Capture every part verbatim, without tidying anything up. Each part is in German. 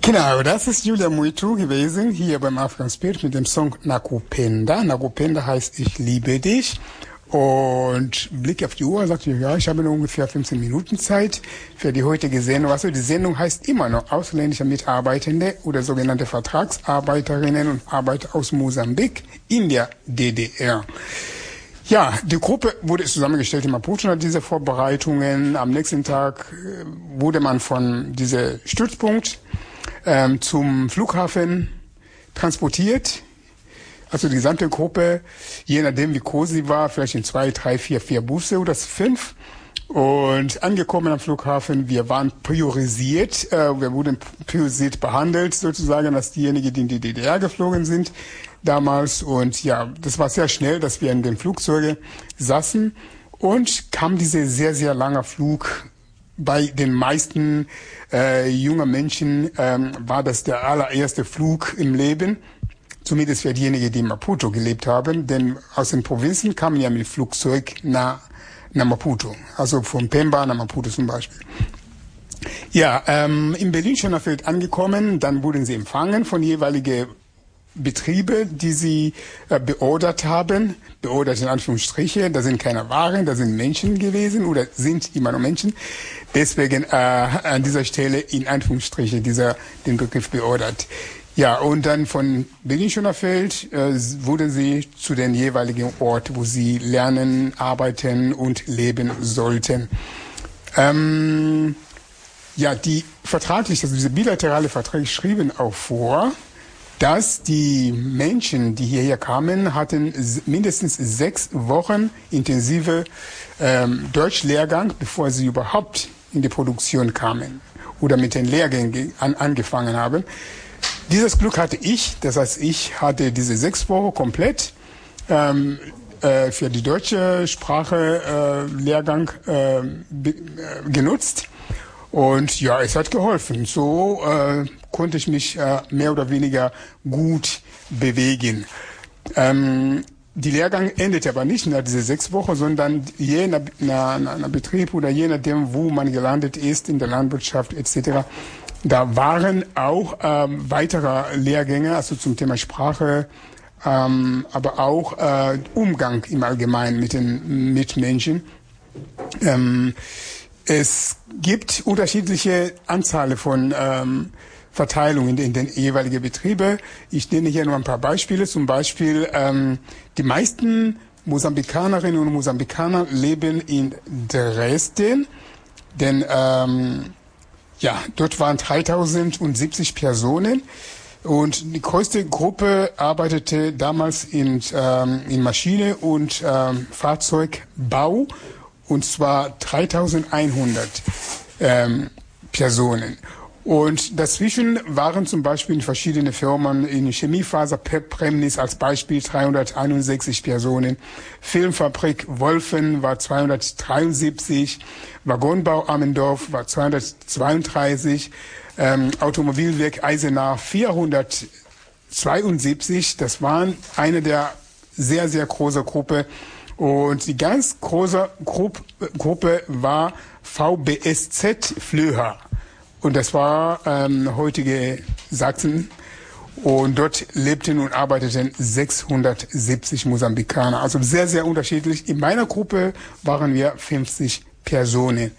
Genau, das ist Julia Muitu gewesen, hier beim African Spirit mit dem Song Nakupenda. Nakupenda heißt Ich liebe dich. Und Blick auf die Uhr, sagt ich, ja, ich habe nur ungefähr fünfzehn Minuten Zeit für die heutige Sendung. Also die Sendung heißt immer noch ausländische Mitarbeitende oder sogenannte Vertragsarbeiterinnen und Arbeiter aus Mosambik in der D D R. Ja, die Gruppe wurde zusammengestellt in Maputo nach diese Vorbereitungen. Am nächsten Tag wurde man von diesem Stützpunkt ähm, zum Flughafen transportiert. Also die gesamte Gruppe, je nachdem wie groß sie war, vielleicht in zwei, drei, vier, vier Busse oder fünf. Und angekommen am Flughafen, wir waren priorisiert, äh, wir wurden priorisiert behandelt sozusagen als diejenigen, die in die D D R geflogen sind damals. Und ja, das war sehr schnell, dass wir in den Flugzeugen saßen und kam dieser sehr, sehr langer Flug. Bei den meisten äh, jungen Menschen ähm, war das der allererste Flug im Leben. Zumindest für diejenigen, die in Maputo gelebt haben, denn aus den Provinzen kamen ja mit Flugzeug nach, nach Maputo, also von Pemba nach Maputo zum Beispiel. Ja, ähm, in Berlin-Schönerfeld angekommen, dann wurden sie empfangen von jeweiligen Betriebe, die sie äh, beordert haben, beordert in Anführungsstriche, da sind keine Waren, da sind Menschen gewesen oder sind immer noch Menschen. Deswegen äh, an dieser Stelle in Anführungsstriche dieser den Begriff beordert. Ja, und dann von Berlin-Schönerfeld äh, wurden sie zu den jeweiligen Ort, wo sie lernen, arbeiten und leben sollten. Ähm, ja, die vertraglich, also diese bilaterale Verträge schrieben auch vor, dass die Menschen, die hierher kamen, hatten mindestens sechs Wochen intensive ähm, Deutschlehrgang, bevor sie überhaupt in die Produktion kamen oder mit den Lehrgängen an, angefangen haben. Dieses Glück hatte ich, das heißt, ich hatte diese sechs Wochen komplett ähm, äh, für die deutsche Sprache äh, Lehrgang äh, be, äh, genutzt. Und ja, es hat geholfen. So äh, konnte ich mich äh, mehr oder weniger gut bewegen. Ähm, die Lehrgang endete aber nicht nach diese sechs Wochen, sondern je nach, nach, nach Betrieb oder je nachdem, wo man gelandet ist, in der Landwirtschaft et cetera. Da waren auch ähm, weitere Lehrgänge, also zum Thema Sprache, ähm, aber auch äh, Umgang im Allgemeinen mit den Mitmenschen. Ähm, es gibt unterschiedliche Anzahl von ähm, Verteilungen in den jeweiligen Betrieben. Ich nenne hier nur ein paar Beispiele. Zum Beispiel ähm, die meisten Mosambikanerinnen und Mosambikaner leben in Dresden, denn ähm, ja, dort waren dreitausendsiebzig Personen und die größte Gruppe arbeitete damals in, ähm, in Maschine- und ähm, Fahrzeugbau und zwar dreitausendeinhundert ähm, Personen. Und dazwischen waren zum Beispiel in verschiedene Firmen, in Chemiefaser Premnis als Beispiel dreihunderteinundsechzig Personen, Filmfabrik Wolfen war zweihundertdreiundsiebzig, Waggonbau Ammendorf war zweihundertzweiunddreißig, ähm, Automobilwerk Eisenach vierhundertzweiundsiebzig, das waren eine der sehr, sehr große Gruppe. Und die ganz große Gruppe, Gruppe war V B S Z Flöha. Und das war ähm, heutige Sachsen. Und dort lebten und arbeiteten sechshundertsiebzig Mosambikaner. Also sehr, sehr unterschiedlich. In meiner Gruppe waren wir fünfzig Personen.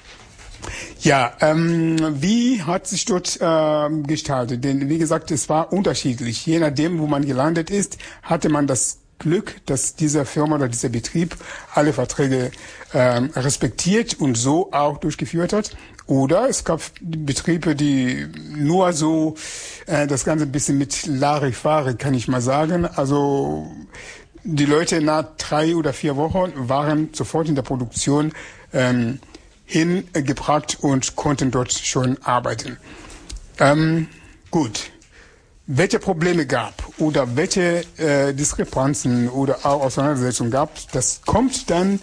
Ja, ähm, wie hat sich dort ähm, gestaltet? Denn wie gesagt, es war unterschiedlich. Je nachdem, wo man gelandet ist, hatte man das Glück, dass diese Firma oder dieser Betrieb alle Verträge ähm, respektiert und so auch durchgeführt hat. Oder es gab Betriebe, die nur so äh, das Ganze ein bisschen mit Larifari, kann ich mal sagen. Also die Leute nach drei oder vier Wochen waren sofort in der Produktion ähm, hingebracht und konnten dort schon arbeiten. Ähm, gut. Welche Probleme gab oder welche äh, Diskrepanzen oder auch Auseinandersetzungen gab, das kommt dann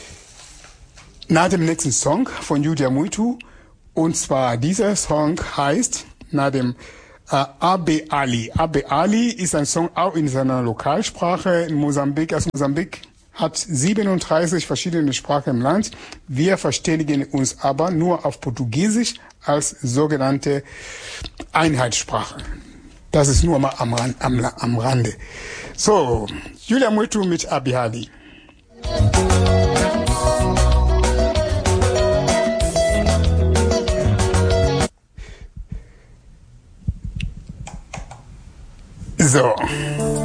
nach dem nächsten Song von Julia Muitu. Und zwar dieser Song heißt nach dem äh, Abe Ali. Abe Ali ist ein Song auch in seiner Lokalsprache in Mosambik. Aus Mosambik hat siebenunddreißig verschiedene Sprachen im Land. Wir verständigen uns aber nur auf Portugiesisch als sogenannte Einheitssprache. Das ist nur mal am, am, am Rande. So, Julia Mwitu mit Abihali. So.